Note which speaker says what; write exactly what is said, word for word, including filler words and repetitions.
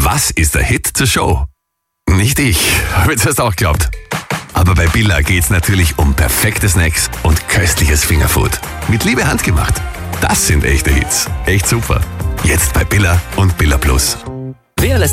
Speaker 1: Was ist der Hit zur Show? Nicht ich, habe ich zuerst auch geglaubt. Aber bei Billa geht's natürlich um perfekte Snacks und köstliches Fingerfood. Mit Liebe handgemacht. Das sind echte Hits. Echt super. Jetzt bei Billa und Billa Plus.
Speaker 2: Wer lässt